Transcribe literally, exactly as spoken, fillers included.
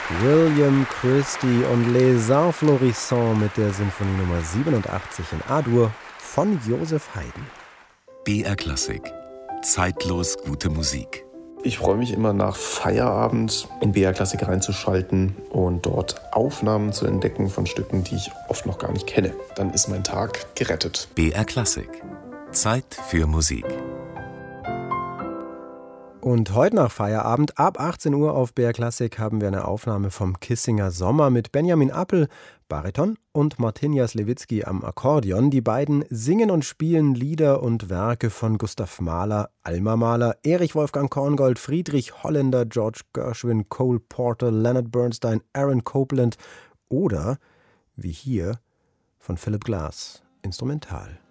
William Christie und Les Arts Florissants mit der Sinfonie Nummer siebenundachtzig in A-Dur von Joseph Haydn. B R Klassik. Zeitlos gute Musik. Ich freue mich immer nach Feierabend in B R Klassik reinzuschalten und dort Aufnahmen zu entdecken von Stücken, die ich oft noch gar nicht kenne. Dann ist mein Tag gerettet. B R Klassik. Zeit für Musik. Und heute nach Feierabend ab achtzehn Uhr auf B R Klassik haben wir eine Aufnahme vom Kissinger Sommer mit Benjamin Appel, Bariton, und Martin Jaslewitzki am Akkordeon. Die beiden singen und spielen Lieder und Werke von Gustav Mahler, Alma Mahler, Erich Wolfgang Korngold, Friedrich Holländer, George Gershwin, Cole Porter, Leonard Bernstein, Aaron Copland oder, wie hier, von Philip Glass, instrumental.